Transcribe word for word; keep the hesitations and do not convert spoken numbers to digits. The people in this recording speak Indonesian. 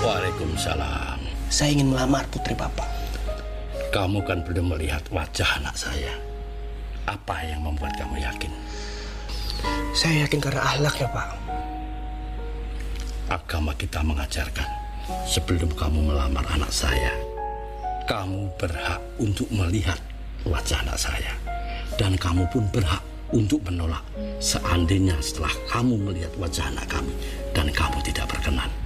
Waalaikumsalam. Saya ingin melamar putri Bapak. Kamu kan belum melihat wajah anak saya. Apa yang membuat kamu yakin? Saya yakin karena akhlak ya, Pak. Agama kita mengajarkan, sebelum kamu melamar anak saya, kamu berhak untuk melihat wajah anak saya. Dan kamu pun berhak untuk menolak seandainya setelah kamu melihat wajah anak kami dan kamu tidak berkenan.